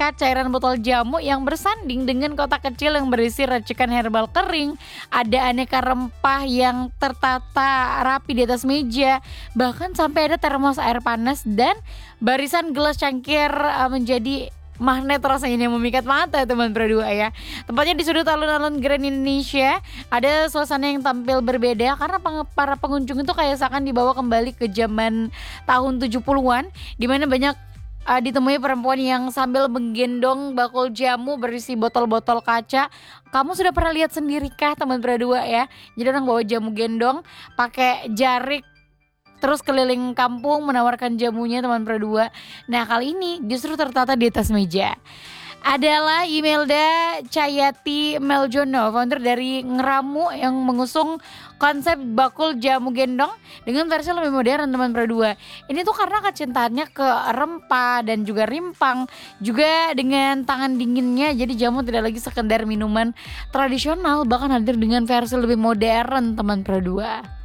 aneka cairan botol jamu yang bersanding dengan kotak kecil yang berisi racikan herbal kering. Ada aneka rempah yang tertata rapi di atas meja. Bahkan sampai ada termos air panas dan barisan gelas cangkir menjadi magnet rasanya yang memikat mata teman berdua ya. Tempatnya di sudut alun-alun Grand Indonesia. Ada suasana yang tampil berbeda karena para pengunjung itu kayak seakan dibawa kembali ke zaman tahun 70-an di mana banyak ditemui perempuan yang sambil menggendong bakul jamu berisi botol-botol kaca. Kamu sudah pernah lihat sendiri kah teman berdua ya? Jadi orang bawa jamu gendong pakai jarik terus keliling kampung menawarkan jamunya teman berdua. Nah kali ini justru tertata di atas meja adalah Imelda Cayati Meljono, founder dari Ngeramu yang mengusung konsep bakul jamu gendong dengan versi lebih modern teman berdua. Ini tuh karena kecintaannya ke rempah dan juga rimpang, juga dengan tangan dinginnya. Jadi jamu tidak lagi sekedar minuman tradisional, bahkan hadir dengan versi lebih modern teman berdua.